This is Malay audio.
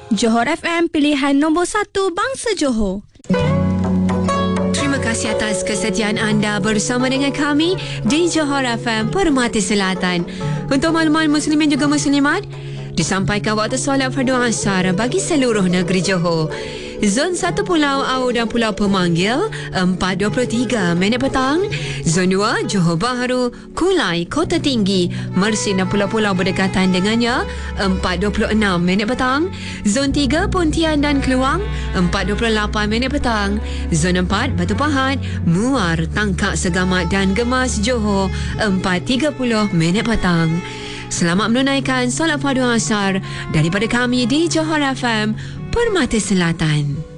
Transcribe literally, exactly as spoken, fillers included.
Johor F M, pilihan nombor satu bangsa Johor. Terima kasih atas kesetiaan anda bersama dengan kami di Johor F M Permata Selatan. Untuk makluman muslimin juga muslimat, disampaikan waktu solat fardu asar bagi seluruh negeri Johor. Zon satu Pulau Au dan Pulau Pemanggil empat dua puluh tiga minit petang. Zon dua Johor Bahru, Kulai, Kota Tinggi, Mersin dan pulau-pulau berdekatan dengannya empat dua puluh enam minit petang. Zon tiga Pontian dan Keluang empat dua puluh lapan minit petang. Zon empat Batu Pahat, Muar, Tangkak, Segamat dan Gemas Johor empat tiga puluh minit petang. Selamat menunaikan solat fardu asar daripada kami di Johor F M Permata Selatan.